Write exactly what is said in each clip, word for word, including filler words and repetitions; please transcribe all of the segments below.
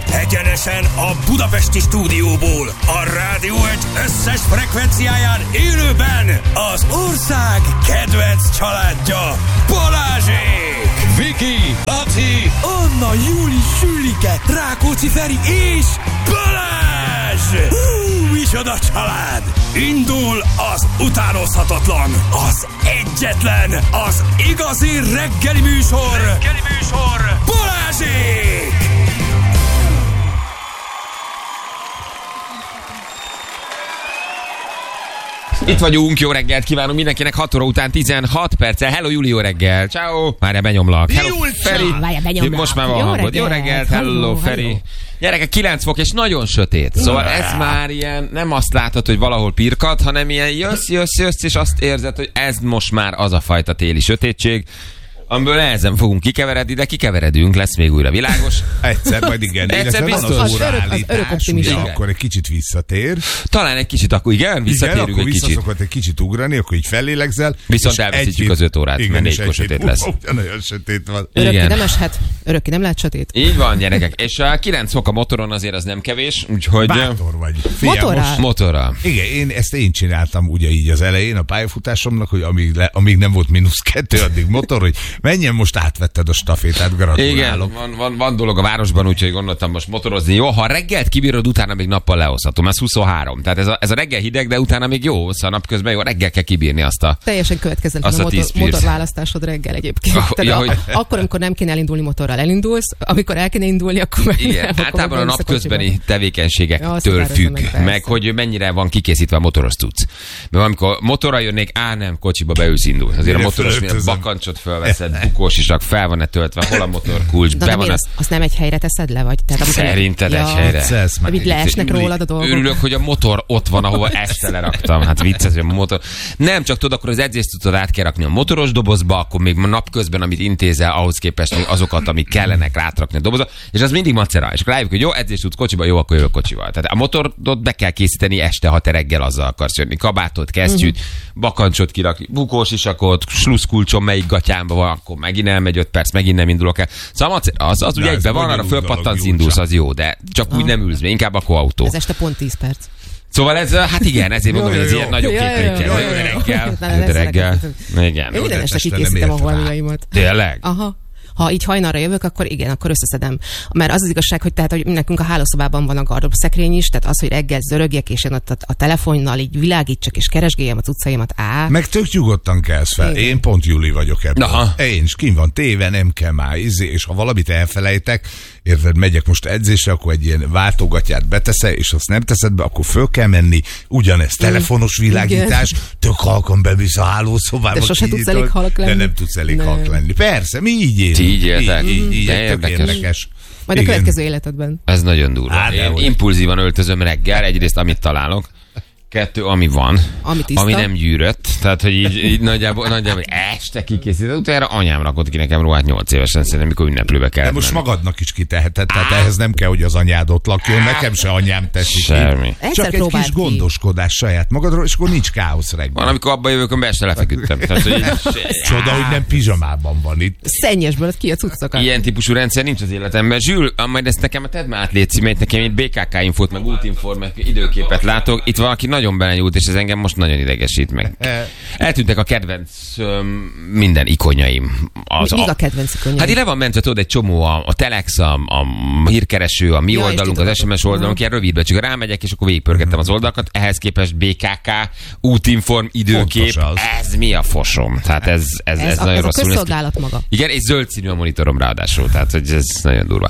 egyenesen a budapesti stúdióból, a Rádió egy összes frekvenciáján élőben az ország kedvenc családja, Balázsék! Viki, Laci, Anna, Júli, Sülike, Rákóczi Feri és Balázs! Hú, micsoda család! Indul az utánozhatatlan, az egyetlen, az igazi reggeli műsor, reggeli műsor, Balázsék! itt vagyunk, jó reggelt kívánunk mindenkinek, hat óra után tizenhat perccel. Hello Júli, jó reggel. Ciao. Várjál, benyomlak. Hello Feri. Várjál, benyomlak. Most már van jó hangod. reggelt. Jó reggelt. Hello, hello Feri. Gyerekek, kilenc fok és nagyon sötét. Szóval ez már ilyen, nem azt látod, hogy valahol pirkat, hanem ilyen jössz, jössz, jössz, és azt érzed, hogy ez most már az a fajta téli sötétség, amiből nehezen fogunk kikeveredni, de kikeveredünk, lesz még újra világos. Egyszer majd igen. Egyszer biztos. biztos. Az óraállítás, ugye akkor egy kicsit visszatér. Talán egy kicsit, akkor igen, visszatérünk igen, akkor egy kicsit. visszaszokott egy kicsit ugrani, akkor így fellélegzel. Viszont elveszítjük az öt órát, mert négykor sötét lesz. Nagyon sötét van. Örökké nem eshet, örökké nem lehet sötét. Így van, gyerekek. És a kilenc fok a motoron azért az nem kevés, úgyhogy... Bátor vagy. Motorral? Motorral. Igen, én, ezt én csináltam ugye így az elején a pályafutásomnak, hogy amíg, le, amíg nem volt mínusz kettő, addig motor, hogy menjen, most átvetted a stafétát, gratulálok. Igen, van, van, van dolog a városban, úgyhogy gondoltam most motorozni. Jó, ha reggelt kibírod, utána még nappal lehozhatom. Ez huszonhárom. Tehát ez a, ez a reggel hideg, de utána még jó, szóval napközben jó, reggel kell kibírni azt a... Teljesen következetlen a, a motor, motorválasztásod reggel egyébként. Oh, Tehát ja, a, hogy... akkor, amikor nem kéne elindulni motorral, elindulsz, amikor el kéne indulni, akkor meg igen, nem, általában a napközbeni tevékenységektől ja, függ, meg, meg hogy mennyire van kikészítve a motoros cucc. Mert amikor motorral jönnék, á nem, kocsiba beülsz, indul. Azért a motoros bakancsot fölveszed, bukós is, fel van-e töltve, hol a motorkulcs, be van. Azt, azt nem egy helyre teszed le, vagy? Tehát, szerinted ja, egy helyre. Így leesnek rólad a dolgok. Örülök, hogy a motor ott van, ahova este leraktam. Hát vicces, hogy a motor. Nem, csak tudod, akkor az edzéstudat át kell rakni a motoros dobozba, akkor még napközben, amit intézel, ahhoz képest még azokat, amik kellenek, rátrakni a dobozba, és az mindig macera. És akkor rájuk, hogy jó, edzést tudsz kocsiba, jó, akkor jövök kocsival. Tehát a motort be kell készíteni este, ha te reggel azzal akarsz jönni. Kabátot, kesztyűt, uh-huh. bakancsot kirakni, bukós isakot, sluszkulcsom melyik gatyámba van, akkor megint elmegy öt perc, megint nem indulok el. Szóval az, az ugye egyben van, arra fölpattansz, indulsz, az jó, de csak ah. úgy nem ülsz, inkább akkor autó. Ez este pont tíz perc. Szóval ez, hát igen, ezért mondom, hogy ez ilyen nagyobb képlékkel. Reggel. Reggel. Igen. Én minden este kikészítem a holmiaimat. Tényleg? Aha. Ha így hajnalra jövök, akkor igen, akkor összeszedem. Mert az az igazság, hogy tehát, hogy nekünk a hálószobában van a gardróbszekrény is, tehát az, hogy reggel zörögjek, és én ott a, a telefonnal így világítsak, és keresgéljem a cuccaimat, á. Meg tök nyugodtan kelsz fel. Igen. Én pont Júli vagyok ebből. Aha. Én is kin van téve, nem kell már izé, és ha valamit elfelejtek, érted, megyek most edzésre, akkor egy ilyen váltógatját beteszel, és azt nem teszed be, akkor föl kell menni. Ugyanez telefonos világítás, igen. Tök halkan bevisz a hálószobába. De sose tudsz elég halk lenni. De nem tudsz elég nem. halk lenni. Persze, mi így élünk. Így éltek. Így, így, így érdekes. érdekes. Majd igen. A következő életedben. Ez nagyon durva. Á, én impulzívan öltözöm reggel, egyrészt amit találok, kettő, ami van, ami, ami nem gyűrött, tehát hogy így, így nagyjából, nagyjából este kikészített, utána anyám rakott ki nekem ruhát nyolc évesen, szerintem, mikor ünneplőbe kellett. De most menni. Magadnak is kiteheted, tehát Á. ehhez nem kell, hogy az anyád ott lakjon, Á. nekem se anyám teszi. Semmi. Csak egy kis gondoskodás saját magadról, és akkor nincs káosz reggel. Van, amikor abba jövök, amikor este lefeküdtem. Csoda, hogy nem pizsamában van itt. Szennyesből ki a cuccokat. Ilyen típusú rendszer nincs az életemben. Zsül, majd ezt nekem tedd már át, légy, mert nekem itt bé ká ká infót, meg útinform, meg időképet látok. Itt valaki nagyon belenyúlt, és ez engem most nagyon idegesít meg. Eltűntek a kedvenc um, minden ikonjaim. Az Mi, a, a kedvenc ikonjaim? Hát ide van mentve, tudod, egy csomó a, a Telex, a, a hírkereső, a mi ja, oldalunk, az es em es oldalunk, ilyen rövidbe, csak rámegyek, és akkor végigpörgettem az oldalakat. Ehhez képest bé ká ká, útinform, időkép, ez mi a fosom? Tehát ez, ez, ez, ez a, nagyon ez rosszul. Ez a közszolgálat maga. Igen, és zöld színű a monitorom ráadásul, tehát hogy ez nagyon durva.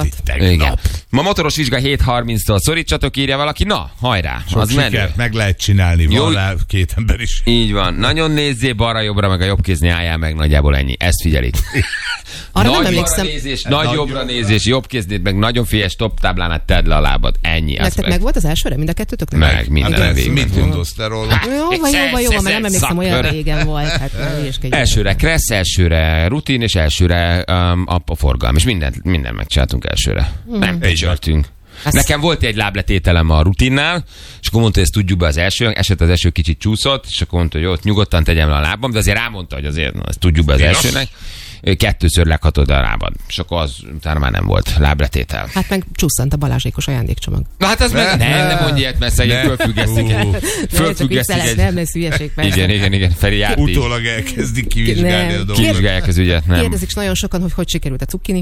Igen. Ma motoros vizsga hét harminctól szorítsatok, írja valaki. Na, hajrá, sok az siker, menő. meg lehet csinálni, van jó, rá két ember is. Így van. Nagyon nézzél balra-jobbra, meg a jobb kézni álljál meg nagyjából ennyi. Ezt figyelik. Arra nagy nem emlékszem. Nézés, nagy, nagy jobbra nézés, jobb kéznéd, meg nagyon félyes top táblán át tedd le a lábad. Ennyi. Nektek meg volt az elsőre? Mind a kettőtöknek? Meg, minden végig. Mit gondolsz te róla? Jó, van, jó, van, jó, mert nem emlékszem, olyan régen volt. Hát, elsőre kressz, elsőre rutin, és elsőre um, a, a forgalom. És mindent, mindent megcsináltunk elsőre. Hmm. Nem pöcsöltünk. Nekem volt egy lábletételem a rutinnál, és akkor mondta, hogy ezt tudjuk be az első, eset az eső kicsit csúszott, és akkor mondta, hogy ott nyugodtan tegyem le a lábam, de azért rámondta, hogy azért na, ezt tudjuk be az elsőnek. kettőször leghatod a lábad. És akkor az utána már nem volt lábletétel. Hát meg csúszant a Balázsékos ajándékcsomag. Na hát az meg... Nem, nem mondj ilyet, mert szegény fölfüggesztik. Fölfüggesztik. Nem lesz hülyeség. Igen, igen, igen. Feri járt így. Utólag elkezdik kivizsgálni a dolgot. Kivizsgálják az ügyet, nem. Kérdezik nagyon sokan, hogy hogy sikerült a cukkini.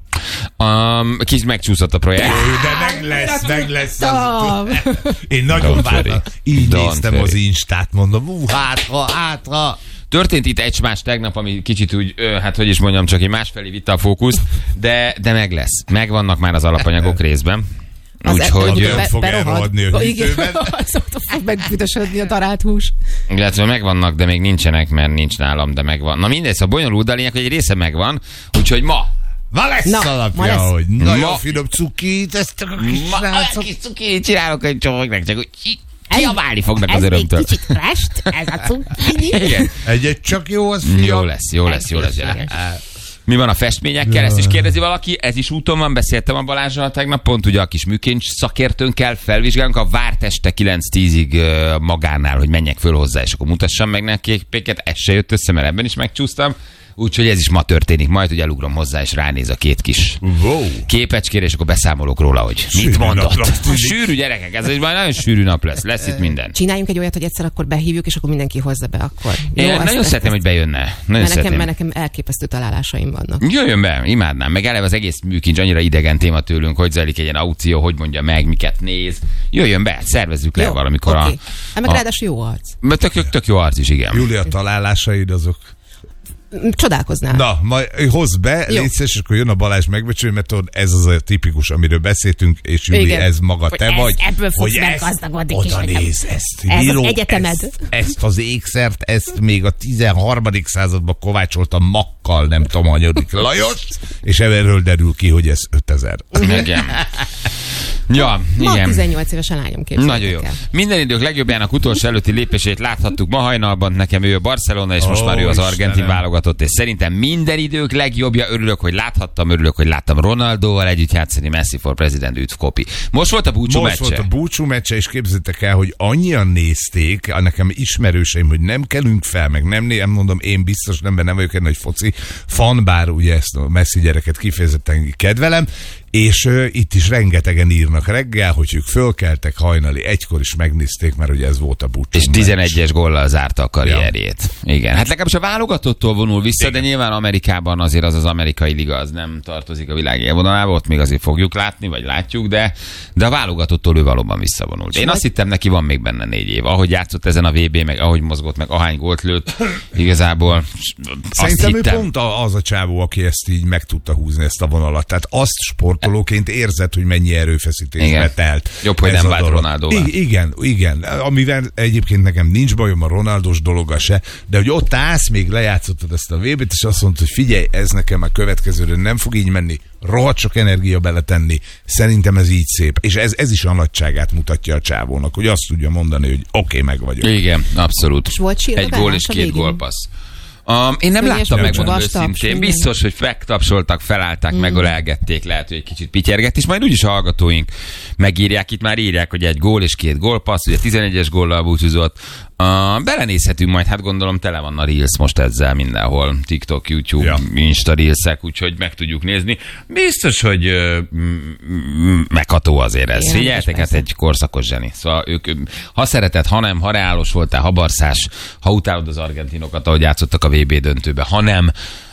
Um, kis megcsúszott a projekt. De meg lesz, meg lesz. Az... Én nagyon vártam. Így Don't néztem worry. az Instát, mondom, ú, hátra, hátra. Történt itt egy más tegnap, ami kicsit úgy, hát hogy is mondjam, csak egy másfelé vitte a fókuszt, de, de meg lesz. Megvannak már az alapanyagok részben. Úgyhogy... Nem fog elrohadni a hűtőben. Azóta fog megbüdösödni a darált hús. Illetve megvannak, de még nincsenek, mert nincs nálam, de megvan. Na mindegy, szóval bonyolult, de a lényeg, hogy egy része megvan, úgyhogy ma Ma lesz Na, alapja, ma lesz. hogy nagyon Ma- finom cukit, ezt a kis Ma srácok. kis cuki, csinálok egy csomagnak, csak úgy kiabálni fognak az örömtől. kicsit rest, ez a cukkini. Igen. Egy-egy csak jó az, fiam. Jó lesz, jó lesz, jó lesz. Gyerek. Mi van a festményekkel? Ezt is kérdezi valaki. Ez is úton van, beszéltem a Balázsral tegnap, pont ugye a kis műkincs szakértőnkkel felvizsgálunk a várt este kilenc-tízig magánál, hogy menjek föl hozzá, és akkor mutassam meg neki képeket. Ez se jött össze, mert ebben is megcsúsztam. Úgyhogy ez is ma történik, majd hogy elugrom hozzá, és ránéz a két kis Wow. képecskére, és akkor beszámolok róla, hogy Sűrű mit mondott. napra tűnik. Sűrű gyerekek, ez egy majd nagyon sűrű nap lesz, lesz itt minden. Csináljunk egy olyat, hogy egyszer akkor behívjuk, és akkor mindenki hozza be akkor. Én ezt- nagyon ezt- szeretném, hogy bejönne. Nagyon Mert nekem, szeretném. mert nekem elképesztő találásaim vannak. Jöjjön be, imádnám. Meg eleve az egész műkincs annyira idegen téma tőlünk, hogy zajlik egy ilyen aukció, hogy mondja meg, miket néz. Jöjjön be, szervezzük le Jó, valamikor oké. a... Hát meg a- ráadásul jó arc. Mert tök, tök, tök jó arc is, igen. Júlia, találásaid azok. Csodálkoznál. Na, majd hozz be, Jó. légy szíves, és akkor jön a Balázs megbecsülni, mert tudod, ez az a tipikus, amiről beszéltünk, és Júli, Igen. ez maga Hogy te ez- vagy. ebből fogsz hogy ezt meggazdagodni, oda kisfiam. néz, ezt Ez az bíró, egyetemed. ezt, ezt az ékszert, ezt még a tizenharmadik században kovácsolta makkal, nem tudom, hanyadik Lajos, és erről derül ki, hogy ez ötezer. Igen. Ja, Ma igen. tizennyolc éves a lányom, képzeljétek Nagyon jó. el. Minden idők legjobbjának utolsó előtti lépését láthattuk ma hajnalban. Nekem ő a Barcelona, és most Ó, már ő az argentin Istenem. válogatott, és szerintem minden idők legjobbja. Örülök, hogy láthattam, örülök, hogy láttam Ronaldóval együtt játszani. Messi for President, üdv Kopi. Most volt a búcsú Most volt meccse. a búcsú meccse, és képzeljétek el, hogy annyian nézték, a nekem ismerőseim, hogy nem kelünk fel, meg nem, nem mondom, én biztos nem, mert nem vagyok egy nagy foci fan, bár ugye ezt a Messi gyereket kifejezetten kedvelem, és uh, itt is rengetegen írnak reggel, hogy ők fölkeltek hajnali egykor is megnézték, mert ugye ez volt a búcsú És meccs. tizenegyes góllal zárta a karrierjét. Ja. Igen. Hát legalábbis a válogatottól vonul vissza, igen. De nyilván Amerikában azért az az amerikai liga az nem tartozik a világ élvonalába, ott még azért fogjuk látni, vagy látjuk, de, de a válogatottól ő valóban visszavonult. Én azt hittem, neki van még benne négy év. Ahogy játszott ezen a vé bé, meg ahogy mozgott, meg ahány gólt lőtt, igazából Szerintem azt ő hittem. pont az a csávó, aki ezt így meg tudta húzni, ezt a vonalat. Tehát azt sportolóként érzed, hogy mennyi erőfeszítésbe telt. Jobb, hogy ez nem a vált dolog. Ronaldóval. I- igen, igen. Amivel egyébként nekem nincs bajom a Ronaldos dologa se, de hogy ott állsz, még lejátszottad ezt a vé bét, és azt mondod, hogy figyelj, ez nekem a következőre nem fog így menni, rohadt sok energia beletenni. Szerintem ez így szép. És ez, ez is a nagyságát mutatja a csávónak, hogy azt tudja mondani, hogy oké, okay, meg vagyok. Igen, abszolút. És volt Egy gól és a két végén? gólpassz. Um, én nem Ügyes láttam, volt, megmondom vastaps, őszintén. minden. Biztos, hogy megtapsoltak, felállták, mm. megölelgették, lehet, hogy egy kicsit pityergett, és majd úgyis a hallgatóink megírják, itt már írják, hogy egy gól és két gólpassz, ugye tizenegyes góllal búcsúzott. Uh, belenézhetünk majd, hát gondolom tele van a Reels most ezzel mindenhol. TikTok, YouTube, Ja. Insta Reelsek, úgyhogy meg tudjuk nézni. Biztos, hogy uh, megható azért ez. Igen, Figyeljetek, hát persze. egy korszakos zseni. Szóval ők, ha szereted, ha nem, ha reálos voltál, ha barszás, ha utálod az argentinokat, ahogy játszottak a vé bé döntőbe, ha nem,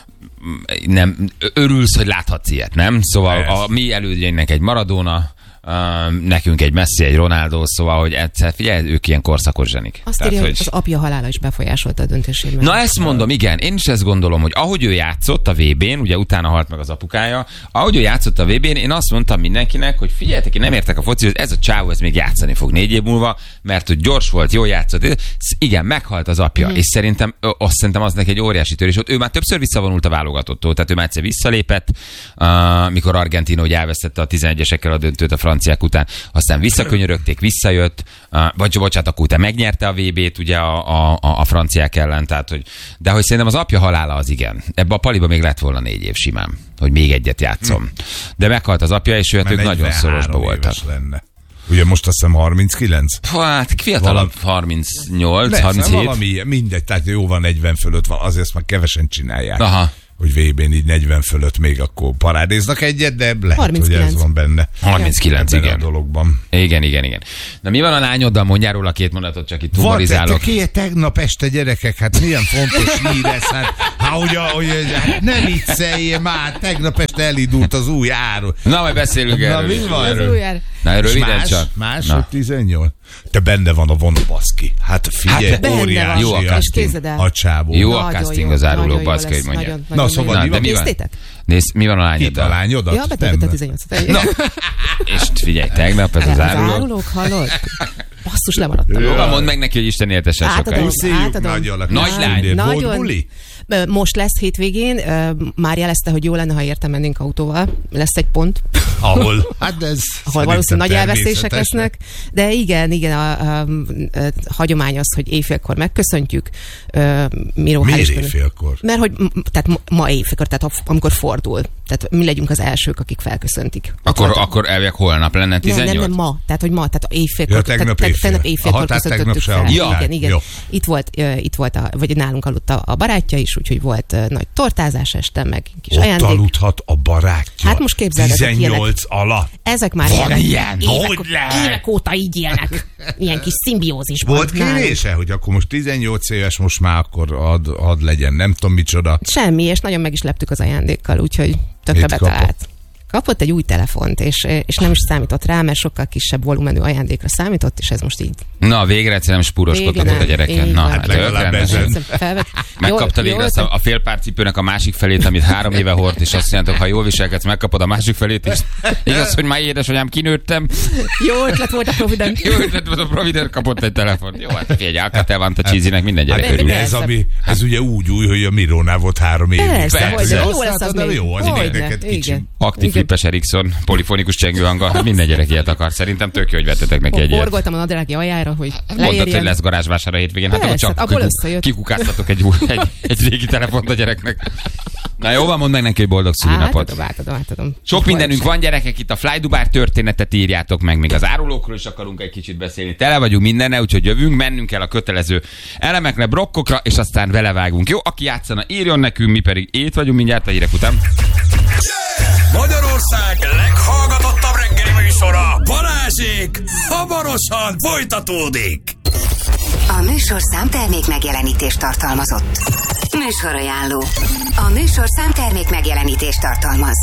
nem örülsz, hogy láthatsz ilyet, nem? Szóval Persze. a mi elődjeinknek egy Maradona, Uh, nekünk egy Messi, egy Ronaldo, szóval, hogy egyszer, figyelj, ők ilyen korszakos zsenik. Azt Tehát, írja, hogy... hogy az apja halála is befolyásolta a döntésében. Na ezt mondom, igen, én is ezt gondolom, hogy ahogy ő játszott a vé bén, ugye utána halt meg az apukája, ahogy ő játszott a vé bén, én azt mondtam mindenkinek, hogy figyeljetek, én nem értek a focihoz, ez a csávó, ez még játszani fog négy év múlva, mert hogy gyors volt, jól játszott. Igen, meghalt az apja, mm. és szerintem, ö, azt szerintem az neki egy óriási törés volt. Ő már többször visszavonult a válogatottól, tehát ő már egyszer visszalépett, uh, mikor Argentina ugye elvesztette a tizenegyesekkel a döntőt a franciák után, aztán visszakönyörögték, visszajött, uh, vagy bocsánat, akkor utána megnyerte a vé bét ugye a, a, a franciák ellen, tehát, hogy, de hogy szerintem az apja halála az igen. Ebbe a paliba még lett volna négy év simán, hogy még egyet játszom. Hmm. De meghalt az apja, és ők nagyon szorosba voltak. Lenne. Ugye most azt hiszem harminckilenc? Hát fiatalabb, harmincnyolc, Lesz, harminchét. valami, mindegy, tehát jó van, negyven fölött van, azért ezt már kevesen csinálják. Aha. hogy vé bén így negyven fölött még akkor parádéznak egyet, de lehet, harminckilenc. hogy ez van benne. harminckilenc, Ebben igen. a dologban. Igen, igen, igen. Na mi van a lányoddal? Mondjál róla két mondatot, csak itt humorizálok. Van, te tegnap este gyerekek, hát milyen fontos hír ez, hát, hát, hogy, hogy, hát nem vicceljél már, tegnap este elindult az új áru. Na, majd beszélünk erről. Na, mi van Az erről? új ár. Na, röviden más, csak. Más, Na. hogy tizennyolc. Te benne van a vonó, baszki. Hát figyelj, Hát, benne óriási van. Jó a És casting. képzeld el. a csávó. Jó a Nagyon casting jó, az áruló, nagyon jó baszki, lesz, hogy mondja. nagyon, Na, nagyon szóval jó. mi Na, van? de néztétek? Nézd, mi van a Itt a lányoddal? lányodat? Ja, betöltött a Nem. tizennyolcat. Na, és figyelj, tegnap ez az Az áruló. árulók, hallod? Basszus, lemaradtam. Jó, mondd meg neki, hogy Isten éltessen Átadom. sokáig. Puszíjuk Átadom. nagyon a Nagy kis lány. tündér. Volt Nagyon. buli? Ö, Most lesz hétvégén, ö, már jelezte, hogy jó lenne, ha értem mennénk autóval. Lesz egy pont, Ahol? Hát ez ahol valószínűleg nagy szerintem elvesztések természetes. lesznek. De igen, igen, a, a, a, a hagyomány az, hogy éjfélkor megköszöntjük. Ö, Miró, hál' Miért Istennek. éjfélkor? Mert hogy m- tehát ma, ma éjfélkor, tehát ha- amikor fordul. Tehát mi legyünk az elsők, akik felköszöntik. Akkor, Ott- akkor elvileg holnap lenne nem, tizennyolc? nem, nem, ma. Tehát, hogy ma, tehát éjfélkor. Ja, tegnap tehát, éjfél. tegnap éjfélkor Aha, tehát tegnap köszöntöttük se fel. aludtál. Igen, igen. Jó. Itt volt, ö, itt volt a, vagy nálunk aludt a, a barátja is, úgyhogy volt ö, nagy tortázás este, meg kis Ott ajándék. aludhat a barátja. Hát most képzeld, ezek tizennyolc alatt. Ezek már Van évek, ilyen? évek, Hogy lehet? évek óta így élnek. Ilyen kis szimbiózisban. Volt nálunk. kérése, hogy akkor most tizennyolc éves, most már akkor ad, ad legyen, nem tudom micsoda. Semmi, és nagyon meg is leptük az ajándékkal, úgyhogy tökre Mit betalált. kapott? Kapott egy új telefont, és, és nem is számított rá, mert sokkal kisebb volumenű ajándékra számított, és ez most így. Na, végre egyszerűen spúroskodott a gyereken. Na, hát legalább tök ezen. rendes. Felvet... Megkapta végre azt a, a fél pár cipőnek a másik felét, amit három éve hord, és azt mondjátok, ha jól viselkedsz, megkapod a másik felét is. Igaz, hogy már édesanyám, kinőttem. Jó ötlet volt a Provident. Jó ötlet volt, a Provider kapott egy telefont. Jó, hát figyelj, Alcatel van a cheesy-nek minden gyerek Hát, örül. de- Ez, ami, ez ugye úgy új, hogy a Mirónál volt három évig. Persze, hogy de Azt jó lesz az látod, de még. jó, az Hogyne, neked kicsi. igen. Aktív Igen. flippes Ericsson, polifonikus csengőhanggal, hát minden gyerek ilyet akar. Szerintem tök jó, hogy vettetek neki egy ilyet. Horgoltam a nadrági aljára, hogy Mondtad, hogy leérjen. lesz garázsvásár a hétvégén. Hát akkor Persze, csak abból kikuk- összejött. kikukáztatok egy, új, egy, egy régi telefont a gyereknek. Na jó van, mondd meg neki, hogy boldog szülinapot. Átadom, átadom, átadom. Sok mindenünk van, gyerekek, itt a Fly Dubai történetet írjátok meg, még az árulókról is akarunk egy kicsit beszélni. Tele vagyunk mindenne, úgyhogy jövünk, mennünk kell a kötelező elemekre, blokkokra, és aztán vele vágunk. Jó, aki játszana, írjon nekünk, mi pedig itt vagyunk mindjárt a hírek után. Magyarország leghallgatottabb reggeli műsora, Balázsék, hamarosan folytatódik. A műsor számtermék megjelenítést tartalmazott. Műsorajánló. A műsor számtermék megjelenítést tartalmaz.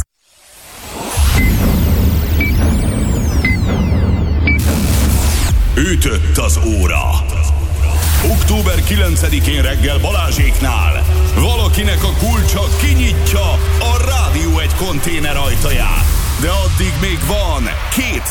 Ütött az óra. október kilencedikén reggel Balázséknál valakinek a kulcsa kinyitja a Rádió egy konténer ajtaját. De addig még van két